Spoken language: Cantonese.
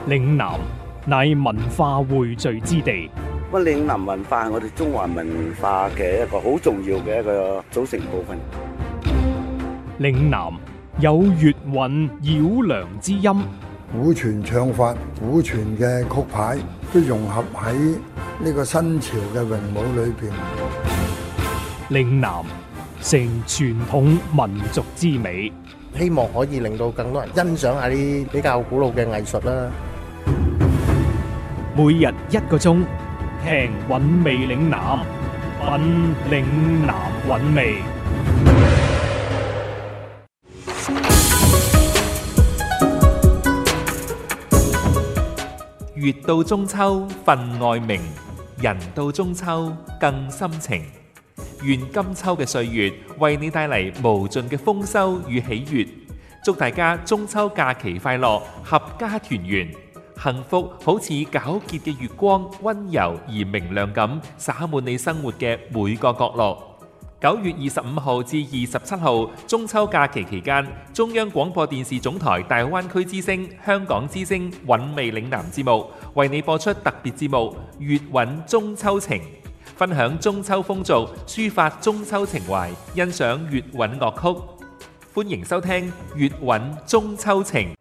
嶺南乃文化匯聚之地， 咁嶺南文化係我哋中華文化嘅一個好重要嘅一個組成部分。 嶺南有粵韻繞梁之音， 古傳唱法、古傳嘅曲牌都融合喺呢個新潮嘅詠舞裏邊。 嶺南成傳統民族之美， 希望可以令到更多人欣賞下啲比較古老嘅藝術啦。 每日1個鐘，聽韻味嶺南，品嶺南韻味。 月到中秋分外明，人到中秋更深情。願今秋嘅歲月為你帶嚟無盡嘅豐收與喜悅，祝大家中秋假期快樂，合家團圓，幸福好似皎潔嘅月光，溫柔而明亮咁灑滿你生活嘅每個角落。9月25號至27號中秋假期期間，中央廣播電視總台大灣區之聲、香港之聲韻味嶺南節目為你播出特別節目《粵韻中秋情》，分享中秋風俗，抒發中秋情懷，欣賞粵韻樂曲。歡迎收聽《粵韻中秋情》。